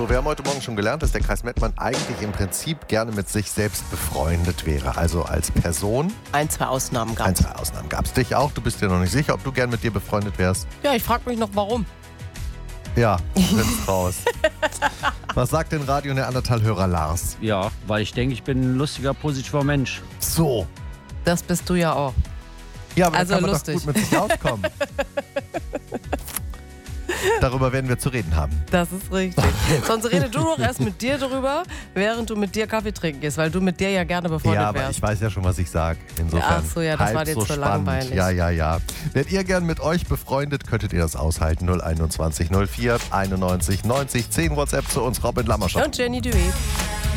So, wir haben heute Morgen schon gelernt, dass der Kreis Mettmann eigentlich im Prinzip gerne mit sich selbst befreundet wäre. Also als Person. Ein, zwei Ausnahmen gab es. Ein, zwei Ausnahmen gab es. Dich auch? Du bist dir noch nicht sicher, ob du gern mit dir befreundet wärst? Ja, ich frage mich noch, warum. Ja, find's raus. Was sagt denn Radio Neandertal-Hörer Lars? Ja, weil ich denke, ich bin ein lustiger, positiver Mensch. So. Das bist du ja auch. Ja, aber Also da kann man lustig. doch gut mit sich auskommen. Darüber werden wir zu reden haben. Das ist richtig. Sonst rede du doch erst mit dir drüber, während du mit dir Kaffee trinken gehst, weil du mit dir ja gerne befreundet Ja, aber wärst. ich weiß ja schon, was ich sage. Insofern. Ach so, ja, das halb war dir so zu spannend. langweilig. Ja. Wärt ihr gern mit euch befreundet, könntet ihr das aushalten. 021 04 91 90 10 WhatsApp zu uns, Robin Lammerschott. Und Jenny Duet.